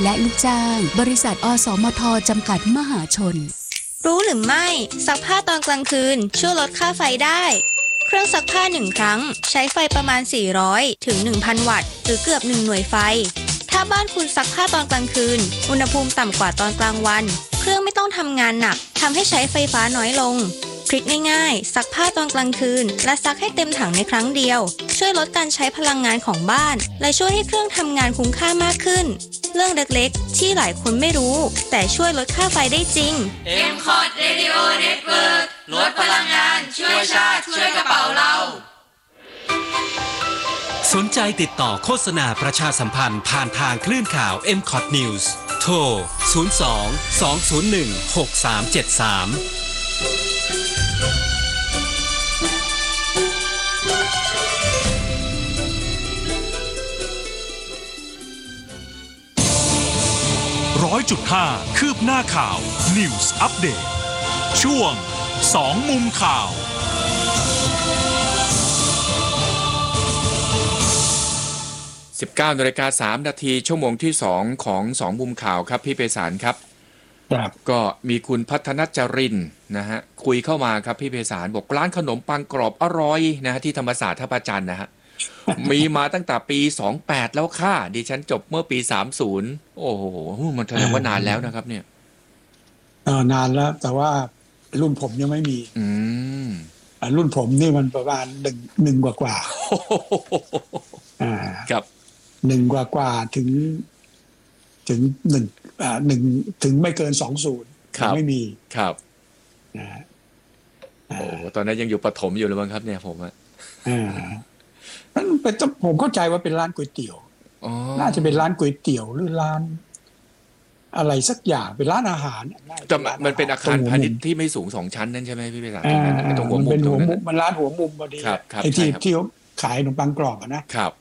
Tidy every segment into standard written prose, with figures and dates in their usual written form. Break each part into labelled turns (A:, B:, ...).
A: และลูกจ้างบริษัทอสมทจำกัดมหาชน
B: รู้หรือไม่ซักผ้าตอนกลางคืนช่วยลดค่าไฟได้เครื่องซักผ้า1ครั้งใช้ไฟประมาณ400ถึง 1,000 วัตต์หรือเกือบ1หน่วยไฟถ้าบ้านคุณซักผ้าตอนกลางคืนอุณหภูมิต่ำกว่าตอนกลางวันเครื่องไม่ต้องทำงานหนักทำให้ใช้ไฟฟ้าน้อยลงทริคง่ายๆซักผ้าตอนกลางคืนและซักให้เต็มถังในครั้งเดียวช่วยลดการใช้พลังงานของบ้านและช่วยให้เครื่องทำงานคุ้มค่ามากขึ้นเรื่องเล็กๆที่หลายคนไม่รู้แต่ช่วยลดค่าไฟได้จริง
C: MCOT Radio Network ลดพลังงานช่วยชาติช่วยกระเป๋าเรา
D: สนใจติดต่อโฆษณาประชาสัมพันธ์ผ่านทางคลื่นข่าว MCOT News โทร 02-201-6373
E: 100.5 คืบหน้าข่าว News Update ช่วง2มุมข่าว
F: 19:03 น.ชั่วโมงที่2ของ2มุมข่าวครับพี่ไพศาลครับก็มีคุณพัฒนจรินทร์นะฮะคุยเข้ามาครับพี่ไพศาลบอกร้านขนมปังกรอบอร่อยนะฮะที่ธรรมศาสตร์ท่าพระจันทร์นะฮะมีมาตั้งแต่ปี28แล้วค่ะดิฉันจบเมื่อปี30โอ้โหมันแสดงว่านานแล้วนะครับเนี่ย
G: นานแล้วแต่ว่ารุ่นผมยังไม่มีรุ่นผมนี่มันประมาณหนึ่งกว่า
F: ครับ
G: 1กว่าถึง1ถึงไม่เกิน20ไม่มี
F: ครับโอ้ตอนนั้นยังอยู่ประถมอยู่เลยมั้งครับเนี่ยผม
G: มันเป็นผมเข้าใจว่าเป็นร้านก๋วยเตี๋ยวน่าจะเป็นร้านก๋วยเตี๋ยวหรือร้านอะไรสักอย่างเป็นร้านอาหาร
F: แต่มันเป็นอาคารพาณิชย์ที่ไม่สูง2ชั้นนั่นใช่ไหมพี่ไพศาลตรงหัวมุมตรงนั้น
G: มันร้านหัวมุมพอดีไอ้ที่ขายขนมปังกรอบนะครับ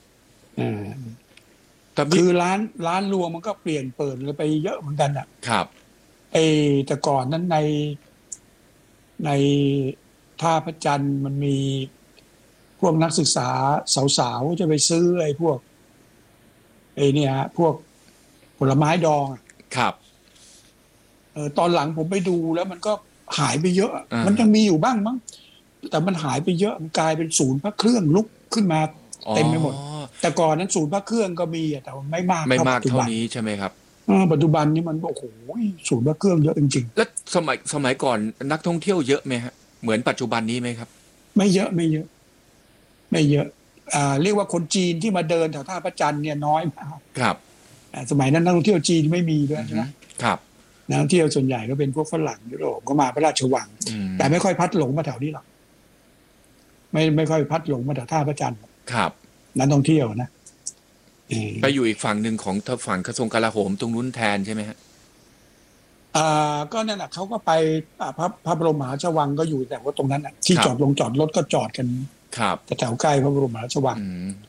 G: คือร้านรวงมันก็เปลี่ยนเปิดเลยไปเยอะเหมือนกัน
F: ครับ
G: แต่ก่อนนั้นในท่าพระจันทร์มันมีพวกนักศึกษาสาวๆจะไปซื้อไอ้พวกเนี่ยพวกผลไม้ดอง
F: ครับ
G: ตอนหลังผมไปดูแล้วมันก็หายไปเยอะมันยังมีอยู่บ้างมั้งแต่มันหายไปเยอะมันกลายเป็นศูนย์พระเครื่องลุกขึ้นมาเต็มไปหมดแต่ก่อนนั้นศูนย์พระเครื่องก็มีแต่ไม่มาก
F: เท่านี้ใช่ไหมครับ
G: ปัจจุบันนี้มันโอ้โหศูนย์พระเครื่องเยอะจริง
F: ๆแล้วสมัยก่อนนักท่องเที่ยวเยอะไหมฮะเหมือนปัจจุบันนี้ไหมครับ
G: ไม่เยอะเรียกว่าคนจีนที่มาเดินแถวท่าพระจันทร์เนี่ยน้อยมาก
F: ครับ
G: สมัยนั้นนักท่องเที่ยวจีนไม่มีด้วยนะครับนักท่องเที่ยวส่วนใหญ่ก็เป็นพวกฝรั่งยุโรปก็มาพระราชวังแต่ไม่ค่อยพัดหลงมาแถวนี้หรอกไม่ค่อยพัดหลงมาแถวท่าพระจันทร์
F: ครับ
G: นักท่องเที่ยวนะ
F: ไปอยู่อีกฝั่งหนึ่งของฝั่งกระทรวงกลาโหมตรงนู้นแทนใช่ไหมฮะ
G: ก็นั่นแหละเขาก็ไปพระบรมมหาราชวังก็อยู่แต่ว่าตรงนั้นที่จอดรถก็จอดกันแถวใกล้พระบรมมหาราชวัง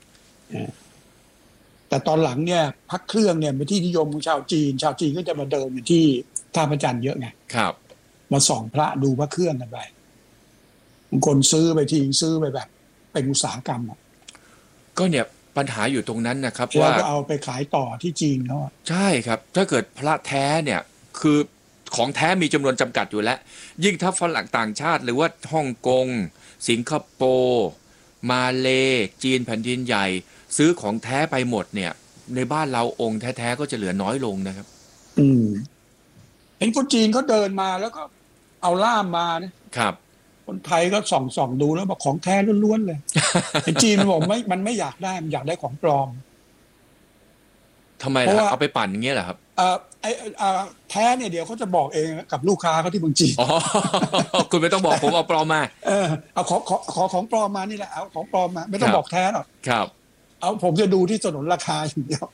G: แต่ตอนหลังเนี่ยพระเครื่องเนี่ยเป็นที่นิยมของชาวจีนก็จะมาเดินอยู่ที่ท่าพระจันทร์เยอะไง
F: ครับ
G: มาส่องพระดูพระเครื่องกันไปบางคนซื้อไปแบบเป็นอุตสาหกรรม
F: ก็เนี่ยปัญหาอยู่ตรงนั้นนะครับ
G: ว่าก็เอาไปขายต่อที่จีนเขา
F: ใช่ครับถ้าเกิดพระแท้เนี่ยคือของแท้มีจำนวนจำกัดอยู่แล้วยิ่งถ้าฝรั่งต่างชาติหรือว่าฮ่องกงสิงคโปร์มาเลจีนแผ่นดินใหญ่ซื้อของแท้ไปหมดเนี่ยในบ้านเราองค์แท้ๆก็จะเหลือน้อยลงนะครับ
G: เห็นคนจีนเขาเดินมาแล้วก็เอาล่ามมานะครับคนไทยก็ส่องดูแล้วบอกของแท้ล้วนๆเลยไอ้จีนมันบอกมันไม่อยากได้มันอยากได้ของปลอม
F: ทำไมล่ะเอาไปปั่นอย่างเงี้ยเหรอครับ
G: แท้เนี่ยเดี๋ยวเขาจะบอกเองกับลูกค้าเขาที่เมืองจีน
F: คุณไม่ต้องบอกผมเอาปลอมมา
G: เอาขอของปลอมมานี่แหละเอาของปลอมมาไม่ต้องบอกแท้หรอก
F: ครับ
G: เอาผมจะดูที่สนนราคาอย่างเดียว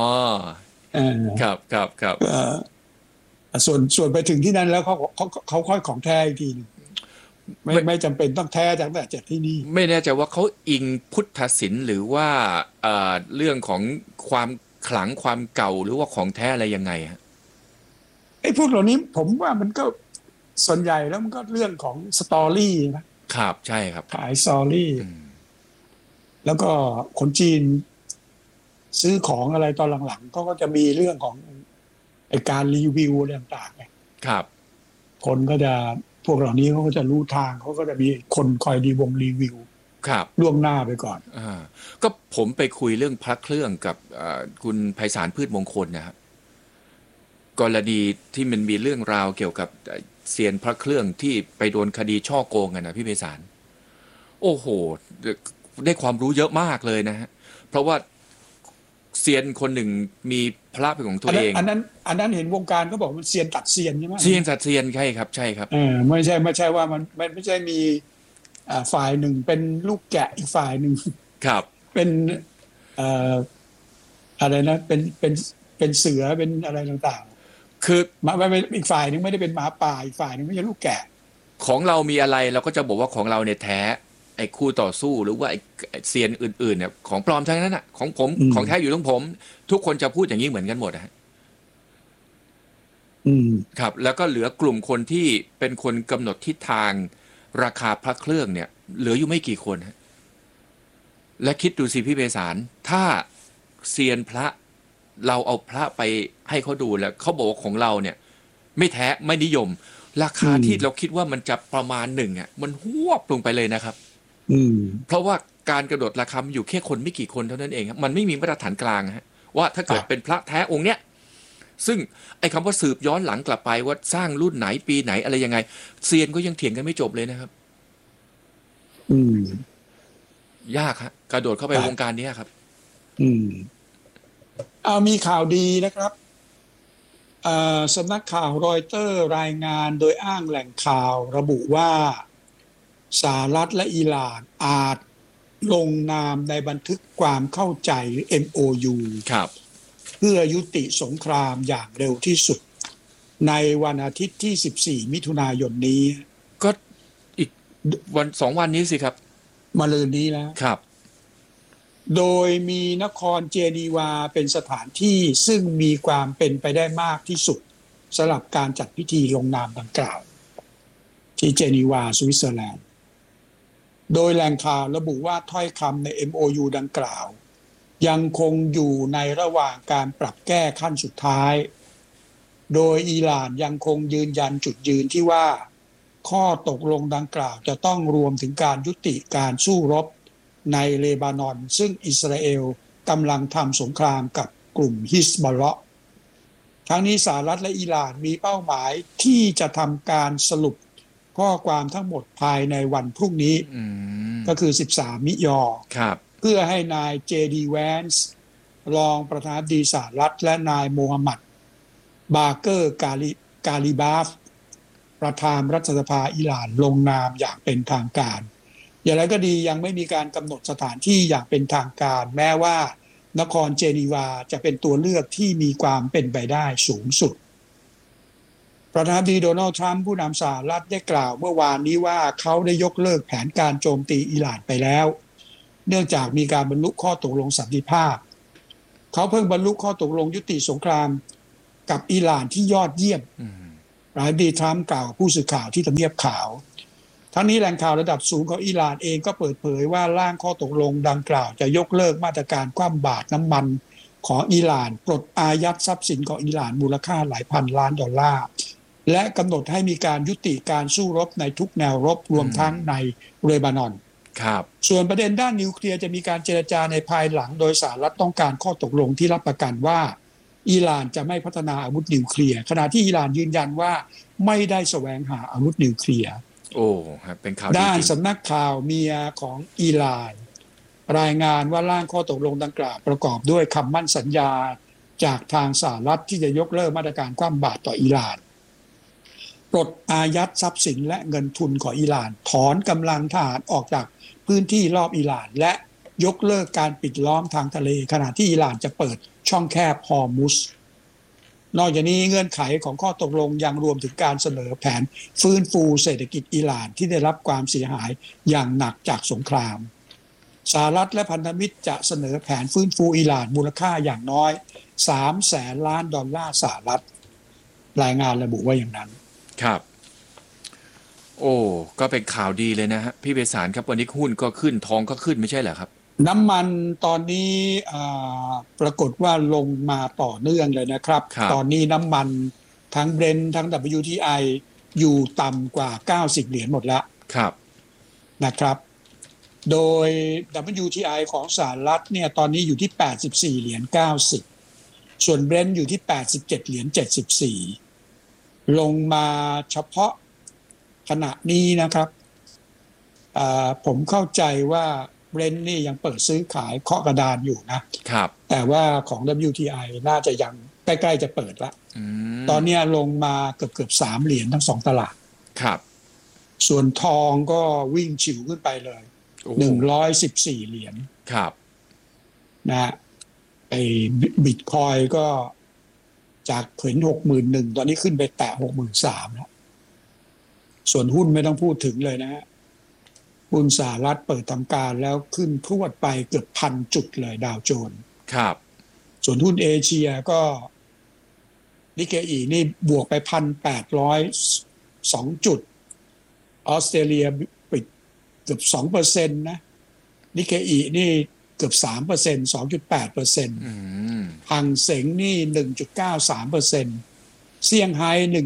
F: ครับ
G: ส่วนไปถึงที่นั่นแล้วเขาค่อยของแท้อีกทีไม่จำเป็นต้องแท้จากที่นี่
F: ไม่แน่ใจว่าเขาอิงพุทธศิลป์หรือว่าเรื่องของความขลังความเก่าหรือว่าของแท้อะไรยังไงฮะ
G: ไอ้พวกเหล่านี้ผมว่ามันก็ส่วนใหญ่แล้วมันก็เรื่องของสตอรี่
F: นะครับใช่ครับ
G: ขายสตอรี่แล้วก็คนจีนซื้อของอะไรตอนหลังๆก็จะมีเรื่องของไอการรีวิวอะไรต่างๆเนี่ย
F: ครับ
G: คนก็จะพวกเหล่านี้เขาก็จะรู้ทางเขาก็จะมีคนคอยรีวิว
F: ครับ
G: ล่วงหน้าไปก่อน
F: ก็ผมไปคุยเรื่องพระเครื่องกับคุณไพศาลพืชมงคลนะครับกรณีที่มันมีเรื่องราวเกี่ยวกับเซียนพระเครื่องที่ไปโดนคดีช่อโกงกันนะพี่ไพศาลโอ้โหได้ความรู้เยอะมากเลยนะฮะเพราะว่าเซียนคนหนึ่งมีพระเป็นของตัวเอง
G: อันนั้นเห็นวงการก็บอกมันเซียนตัดเซียนใช่ไหม
F: เซียนตัดเซียนใช่ครับใช่ครับ
G: ไม่ใช่ว่ามันไม่ใช่มีฝ่ายหนึ่งเป็นลูกแกะอีกฝ่ายหนึ่ง
F: ครับ
G: เป็นอะไรนะเป็นเสือเป็นอะไรต่างๆ
F: คือ
G: ไม่อีกฝ่ายหนึ่งไม่ได้เป็นหมาป่าอีกฝ่ายหนึ่งไม่ใช่ลูกแกะ
F: ของเรามีอะไรเราก็จะบอกว่าของเราเนี่ยแท้ไอ้คู่ต่อสู้หรือว่าไอ้เซียนอื่นๆเนี่ยของปลอมทั้งนั้นน่ะของผมของแท้อยู่ตรงผมทุกคนจะพูดอย่างนี้เหมือนกันหมดนะครับแล้วก็เหลือกลุ่มคนที่เป็นคนกำหนดทิศทางราคาพระเครื่องเนี่ยเหลืออยู่ไม่กี่คนฮะและคิดดูสิพี่ไพศาลถ้าเซียนพระเราเอาพระไปให้เขาดูแล้วเขาบอกว่าของเราเนี่ยไม่แท้ไม่นิยมราคาที่เราคิดว่ามันจะประมาณหนึ่งอ่ะมันหวบลงไปเลยนะครับเพราะว่าการกระโดดราคาอยู่แค่คนไม่กี่คนเท่านั้นเองครับมันไม่มีมาตรฐานกลางฮะว่าถ้าเกิดเป็นพระแท้องค์เนี้ยซึ่งไอ้คำว่าสืบย้อนหลังกลับไปว่าสร้างรุ่นไหนปีไหนอะไรยังไงเซียนก็ยังเถียงกันไม่จบเลยนะครับยากฮะกระโดดเข้าไปวงการนี้ครับ
G: มีข่าวดีนะครับสำนักข่าวรอยเตอร์รายงานโดยอ้างแหล่งข่าวระบุว่าสหรัฐและอิหร่านอาจลงนามในบันทึกความเข้าใจหรือ MOU
F: ครับ
G: เพื่อยุติสงครามอย่างเร็วที่สุดในวันอาทิตย์ที่14มิถุนายนนี้
F: ก็อีกวัน2 วันนี้สิครับ
G: มะรืนนี้แล้ว
F: ครับ
G: โดยมีนครเจนีวาเป็นสถานที่ซึ่งมีความเป็นไปได้มากที่สุดสำหรับการจัดพิธีลงนามดังกล่าวที่เจนีวาสวิตเซอร์แลนด์โดยแหล่งข่าวระบุว่าถ้อยคำใน MOU ดังกล่าวยังคงอยู่ในระหว่างการปรับแก้ขั้นสุดท้ายโดยอิหร่านยังคงยืนยันจุดยืนที่ว่าข้อตกลงดังกล่าวจะต้องรวมถึงการยุติการสู้รบในเลบานอนซึ่งอิสราเอลกำลังทำสงครามกับกลุ่มฮิซบอลเลาะห์ทั้งนี้สหรัฐและอิหร่านมีเป้าหมายที่จะทำการสรุปข้อความทั้งหมดภายในวันพรุ่งนี้ก็คือ13มิยอเพื่อให้นายเจดีแวนส์รองประธานาธิบดีสหรัฐและนายโมฮัมหมัดบาเกอร์กาลิบาฟประธานรัฐสภาอิหร่านลงนามอย่างเป็นทางการอย่างไรก็ดียังไม่มีการกำหนดสถานที่อย่างเป็นทางการแม้ว่านครเจนีวาจะเป็นตัวเลือกที่มีความเป็นไปได้สูงสุดประธานาธิบดีโดนัลด์ทรัมป์ผู้นำสหรัฐได้กล่าวเมื่อวานนี้ว่าเขาได้ยกเลิกแผนการโจมตีอิหร่านไปแล้วเนื่องจากมีการบรรลุข้อตกลงสันติภาพเขาเพิ่งบรรลุข้อตกลงยุติสงครามกับอิหร่านที่ยอดเยี่ยมประธานาธิบดีทรัมป์กล่าวกับผู้สื่อข่าวที่ทำเนียบขาวทั้งนี้แหล่งข่าวระดับสูงของอิหร่านเองก็เปิดเผยว่าร่างข้อตกลงดังกล่าวจะยกเลิกมาตรการคว่ำบาตรน้ำมันของอิหร่านปลดอายัดทรัพย์สินของอิหร่านมูลค่าหลายพันล้านดอลลาร์และกำหนดให้มีการยุติการสู้รบในทุกแนวรบรวมทั้งในเลบานอนส่วนประเด็นด้านนิวเคลียร์จะมีการเจรจาในภายหลังโดยสหรัฐต้องการข้อตกลงที่รับประกันว่าอิหร่านจะไม่พัฒนาอาวุธนิวเคลียร์ขณะที่อิหร่านยืนยันว่าไม่ได้แสวงหาอาวุธนิวเคลียร์
F: เป็นข่าว
G: ด้านสำนักข่าวเมียของอิหร่านรายงานว่าร่างข้อตกลงดังกล่าวประกอบด้วยคำมั่นสัญญาจากทางสหรัฐที่จะยกเลิกมาตรการคว่ำบาตรต่ออิหร่านปลดอายัดทรัพย์สินและเงินทุนของอิหร่านถอนกำลังทหารออกจากพื้นที่รอบอิหร่านและยกเลิกการปิดล้อมทางทะเลขณะที่อิหร่านจะเปิดช่องแคบฮอร์มุซนอกจากนี้เงื่อนไขของข้อตกลงยังรวมถึงการเสนอแผนฟื้นฟูเศรษฐกิจอิหร่านที่ได้รับความเสียหายอย่างหนักจากสงครามสหรัฐและพันธมิตรจะเสนอแผนฟื้นฟูอิหร่านมูลค่าอย่างน้อย 300,000 ล้านดอลลาร์สหรัฐรายงานระบุว่าอย่างนั้น
F: ครับก็เป็นข่าวดีเลยนะฮะพี่ไพศาลครับวันนี้หุ้นก็ขึ้นทองก็ขึ้นไม่ใช่เหรอครับ
G: น้ำมันตอนนี้ปรากฏว่าลงมาต่อเนื่องเลยนะครับตอนนี้น้ำมันทั้งเบรนท์ทั้ง WTI อยู่ต่ำกว่า90 เหรียญหมดแล้วนะครับโดย WTI ของสหรัฐเนี่ยตอนนี้อยู่ที่84 เหรียญ90ส่วนเบรนท์อยู่ที่87 เหรียญ74ลงมาเฉพาะขณะนี้นะครับผมเข้าใจว่าเบรนท์นี่ยังเปิดซื้อขายเคาะกระดานอยู่นะครับแต่ว่าของ WTI น่าจะยังใกล้ๆจะเปิดละตอนนี้ลงมาเกือบ3 เหรียญทั้ง2ตลาด
F: ครับ
G: ส่วนทองก็วิ่งฉิวขึ้นไปเลย114 เหรียญ
F: ครับ
G: นะไอ้บิตคอยก็จากเห็น 61,000 ตอนนี้ขึ้นไปแตะ 63,000 แล้วส่วนหุ้นไม่ต้องพูดถึงเลยนะฮะหุ้นสหรัฐเปิดทำการแล้วขึ้นพรวดไปเกือบ 1,000 จุดเลยดาวโจนส์
F: ครับ
G: ส่วนหุ้นเอเชียก็นิกเกอีนี่บวกไป 1,802 จุดออสเตรเลียปิดเกือบ 2% นะนิกเกอีนี่เกือบ 3% 2.8% หังเส็งนี่ 1.93% เซี่ยงไฮ้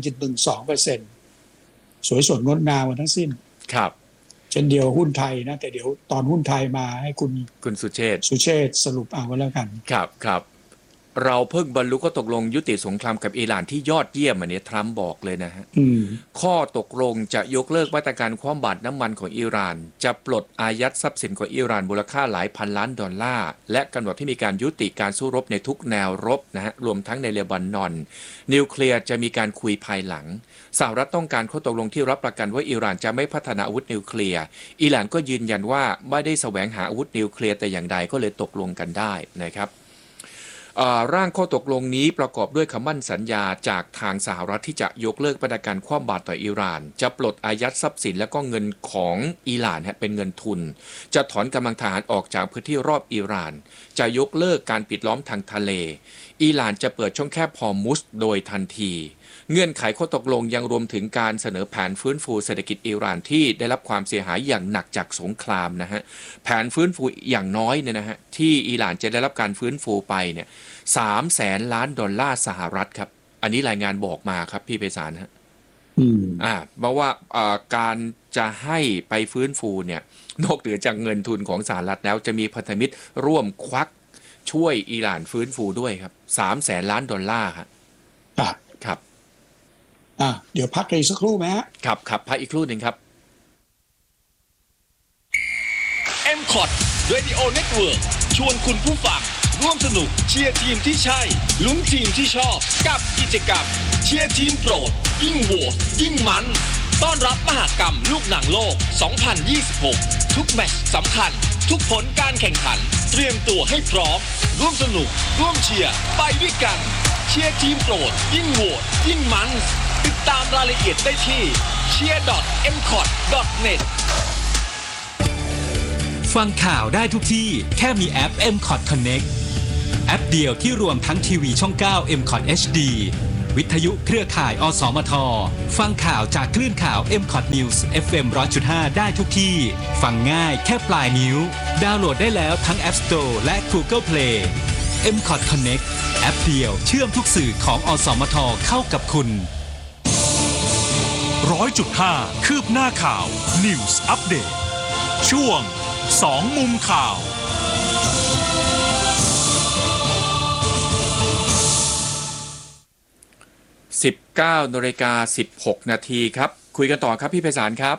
G: 1.12% สวยสดงดงามทั้งสิ้น
F: ครับ
G: เช่นเดียวหุ้นไทยนะแต่เดี๋ยวตอนหุ้นไทยมาให้คุณ
F: สุเชษฐ์
G: สรุปเอาไว้แล้วกัน
F: ครับเราเพิ่งบรรลุข้อตกลงยุติสงครามกับอิหร่านที่ยอดเยี่ยมอันนี้ทรัมป์บอกเลยนะฮะข้อตกลงจะยกเลิกมาตรการคว่ำบาตรน้ำมันของอิหร่านจะปลดอายัดทรัพย์สินของอิหร่านมูลค่าหลายพันล้านดอลลาร์และกำหนดที่มีการยุติการสู้รบในทุกแนวรบนะฮะรวมทั้งในเลบานอนนิวเคลียร์จะมีการคุยภายหลังสหรัฐต้องการข้อตกลงที่รับประกันว่าอิหร่านจะไม่พัฒนาอาวุธนิวเคลียร์อิหร่านก็ยืนยันว่าไม่ได้แสวงหาอาวุธนิวเคลียร์แต่อย่างใดก็เลยตกลงกันได้นะครับร่างข้อตกลงนี้ประกอบด้วยคำมั่นสัญญาจากทางสหรัฐที่จะยกเลิกมาตรการคว่ำบาตรต่ออิหร่านจะปลดอายัดทรัพย์สินและก็เงินของอิหร่านเป็นเงินทุนจะถอนกำลังทหารออกจากพื้นที่รอบอิหร่านจะยกเลิกการปิดล้อมทางทะเลอิหร่านจะเปิดช่องแคบฮอร์มุซโดยทันทีเงื่อนไขข้อตกลงยังรวมถึงการเสนอแผนฟื้นฟูเศรษฐกิจอิหร่านที่ได้รับความเสียหายอย่างหนักจากสงครามนะฮะแผนฟื้นฟูอย่างน้อยเนี่ยนะฮะที่อิหร่านจะได้รับการฟื้นฟูไปเนี่ย300,000 ล้านดอลลาร์สหรัฐครับอันนี้รายงานบอกมาครับพี่ไพศาลฮะบอกว่าการจะให้ไปฟื้นฟูเนี่ยนอกเหนือจากเงินทุนของสหรัฐแล้วจะมีพันธมิตรร่วมควักช่วยอิหร่านฟื้นฟูด้วยครับ300,000 ล้านดอลลาร์ครับ
G: เดี๋ยวพักอีกสักครู่ไหมฮะ
F: ครับพักอีกครู่หนึ่งครับ
H: MCOT Radio Network ชวนคุณผู้ฟังร่วมสนุกเชียร์ทีมที่ใช่ลุ้นทีมที่ชอบกับกิจกรรมเชียร์ทีมโปรดยิ่งโหวตยิ่งมันต้อนรับมหกรรมลูกหนังโลก 2026 ทุกแมตช์สำคัญทุกผลการแข่งขันเตรียมตัวให้พร้อมร่วมสนุกร่วมเชียร์ไปด้วยกันเชียร์ทีมโปรดยิ่งโหวตยิ่งมันติดตามรายละเอียดได้ที่ cheer.mcot.net
D: ฟังข่าวได้ทุกที่แค่มีแอป MCOT Connect แอปเดียวที่รวมทั้งทีวีช่อง 9 MCOT HD วิทยุเครือข่ายอสมทฟังข่าวจากคลื่นข่าว MCOT News FM 100.5 ได้ทุกที่ฟังง่ายแค่ปลายนิ้วดาวน์โหลดได้แล้วทั้ง App Store และ Google Play MCOT Connect แอปเดียวเชื่อมทุกสื่อของอสมทเข้ากับคุณ
E: 100.5 คืบหน้าข่าว News Update ช่วง2มุมข่าว
F: 19:16 นาทีครับคุยกันต่อครับพี่ไพศาลครับ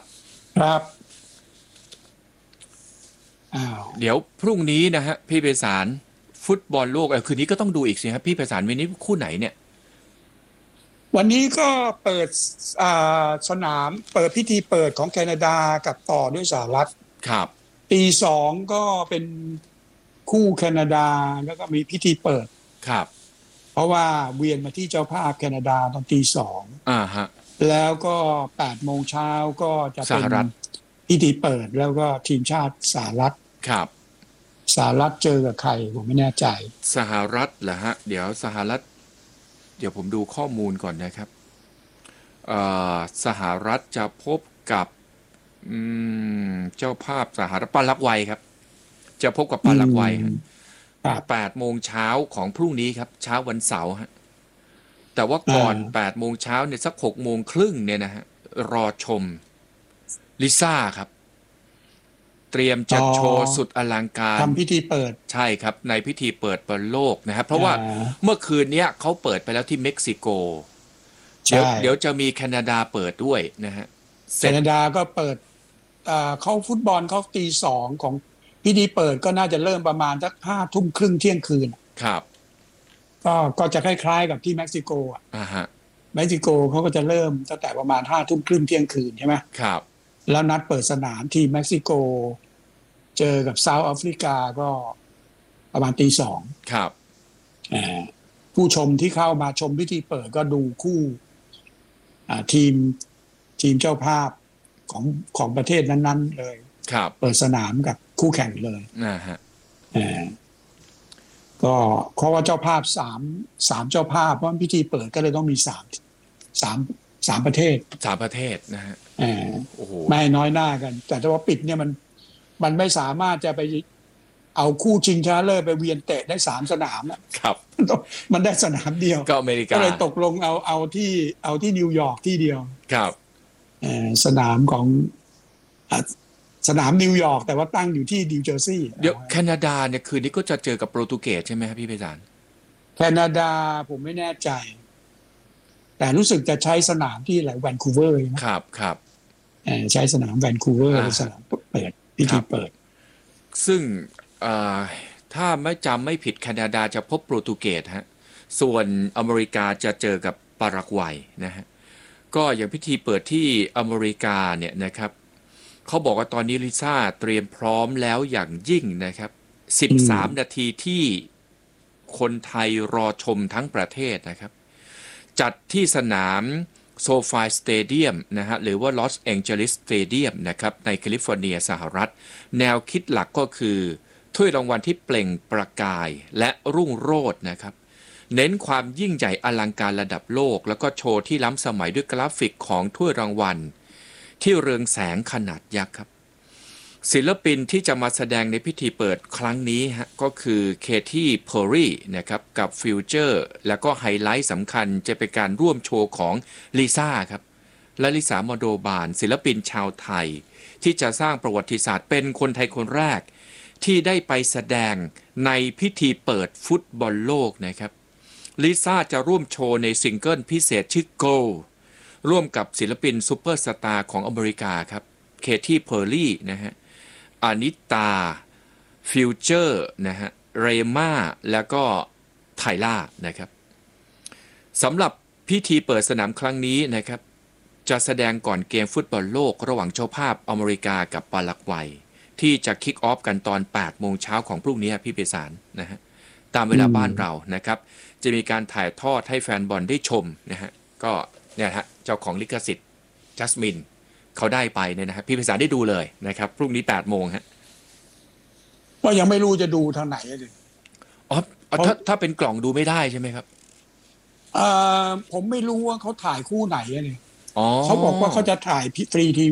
F: เดี๋ยวพรุ่งนี้นะฮะพี่ไพศาลฟุตบอลโลกคืนนี้ก็ต้องดูอีกสิครับพี่ไพศาลวันนี้คู่ไหนเนี่ย
G: วันนี้ก็เปิดสนามเปิดพิธีเปิดของแคนาดากับต่อด้วยสหรัฐ
F: ครับ
G: ตี 2ก็เป็นคู่แคนาดาแล้วก็มีพิธีเปิด
F: ครับ
G: เพราะว่าเวียนมาที่เจ้าภาพแคนาดาตอนตี 2
F: ฮะ
G: แล้วก็8 โมงเช้าก็จะเป็นพิธีเปิดแล้วก็ทีมชาติสหรัฐ
F: ครับ
G: สหรัฐเจอกับใครผมไม่แน่ใจ
F: สหรัฐเหรอฮะเดี๋ยวสหรัฐเดี๋ยวผมดูข้อมูลก่อนนะครับสหรัฐจะพบกับเจ้าภาพสหรัฐปารากวัยครับจะพบกับปารากวัย
G: ครับ
F: 8 โมงเช้าของพรุ่งนี้ครับเช้าวันเสาร์ฮะแต่ว่าก่อน 8 โมงเช้าเนี่ยสัก 6 โมงครึ่งเนี่ยนะฮะรอชมลิซ่าครับเตรียมจะโชว์สุดอลังการ
G: ทำพิธีเปิด
F: ใช่ครับในพิธีเปิดบอลโลกนะครับเพราะว่าเมื่อคืนนี้เขาเปิดไปแล้วที่เม็กซิโกเดี๋ยวจะมีแคนาดาเปิดด้วยนะฮะ
G: แคนาดาก็เปิดเขาฟุตบอลเขาตี 2ของพิธีเปิดก็น่าจะเริ่มประมาณสัก5 ทุ่มครึ่งเที่ยงคืน
F: ครับ
G: ก็จะคล้ายๆกับที่เม็กซิโกเม็กซิโกเขาก็จะเริ่มตั้งแต่ประมาณ5 ทุ่มครึ่งเที่ยงคืนใช่ไหม
F: ครับ
G: แล้วนัดเปิดสนามที่เม็กซิโกเจอกับเซาท์แอฟริกาก็ประมาณตี 2
F: ครับ
G: ผู้ชมที่เข้ามาชมพิธีเปิดก็ดูคู่ทีมเจ้าภาพของประเทศนั้นๆเลย
F: ครับ
G: เปิดสนามกับคู่แข่งเลย
F: ฮะ
G: ก็เพราะว่าเจ้าภาพ3เจ้าภาพเพราะพิธีเปิดก็เลยต้องมี3ประเทศ
F: 3ประเทศนะฮะโอ้โห
G: ไม่น้อยหน้ากันแต่ว่าปิดเนี่ยมันไม่สามารถจะไปเอาคู่ชิงชนะเลิศไปเวียนเตะได้3สนาม
F: ครับ
G: มันได้สนามเดียว
F: ก็อเมริกา
G: ก็เลยตกลงเอาที่นิวยอร์กที่เดียว
F: ครับ
G: สนามของสนามนิวยอร์กแต่ว่าตั้งอยู่ที่นิวเจอร์ซีย์
F: เดี๋ยวแคนาดาเนี่ยคืนนี้ก็จะเจอกับโปรตุเกสใช่ไหมครับพี่ไพศาล
G: แคนาดาผมไม่แน่ใจแต่รู้สึกจะใช้สนามที่แวนคูเวอร์
F: ครับ
G: ใช้สนามแวนคูเวอร์สนามเปิดพิธีเปิด
F: ซึ่งถ้าไม่ผิดแคนาดาจะพบโปรตุเกสฮะส่วนอเมริกาจะเจอกับปารากวัยนะฮะก็อย่างพิธีเปิดที่อเมริกาเนี่ยนะครับเขาบอกว่าตอนนี้ลิซ่าเตรียมพร้อมแล้วอย่างยิ่งนะครับ13 นาทีที่คนไทยรอชมทั้งประเทศนะครับจัดที่สนามโซฟาสเตเดียมนะฮะหรือว่าลอสแองเจลิสสเตเดียมนะครับในแคลิฟอร์เนียสหรัฐแนวคิดหลักก็คือถ้วยรางวัลที่เปล่งประกายและรุ่งโรจน์นะครับเน้นความยิ่งใหญ่อลังการระดับโลกแล้วก็โชว์ที่ล้ำสมัยด้วยกราฟิกของถ้วยรางวัลที่เรืองแสงขนาดยักษ์ครับศิลปินที่จะมาแสดงในพิธีเปิดครั้งนี้ฮะก็คือเคที่เพอร์รี่นะครับกับฟิวเจอร์แล้วก็ไฮไลท์สำคัญจะเป็นการร่วมโชว์ของลิซ่าครับและลิซ่าโมโดบานศิลปินชาวไทยที่จะสร้างประวัติศาสตร์เป็นคนไทยคนแรกที่ได้ไปแสดงในพิธีเปิดฟุตบอลโลกนะครับลิซ่าจะร่วมโชว์ในซิงเกิลพิเศษชื่อ Go ร่วมกับศิลปินซูเปอร์สตาร์ของอเมริกาครับเคที่เพอร์รี่นะฮะอานิตาฟิวเจอร์นะฮะเรม่าแล้วก็ไทล่านะครับสำหรับพิธีเปิดสนามครั้งนี้นะครับจะแสดงก่อนเกมฟุตบอลโลกระหว่างเจ้าภาพอเมริกากับปารากวัยที่จะคิกออฟกันตอน 8 โมงเช้าของพรุ่งนี้พี่ไพศาลนะฮะตามเวลาบ้านเรานะครับจะมีการถ่ายทอดให้แฟนบอลได้ชมนะฮะก็เนี่ยฮะเจ้าของลิขสิทธิ์จัสมินเขาได้ไปเนี่ยนะฮะพี่ไพศาลได้ดูเลยนะครับพรุ่งนี้ 8 โมงฮะ
G: ก็ยังไม่รู้จะดูทางไหนเลย
F: ถ้าเป็นกล่องดูไม่ได้ใช่ไหมครับ
G: ผมไม่รู้ว่าเขาถ่ายคู่ไหนเนี่ยเขาบอกว่าเขาจะถ่ายฟรีที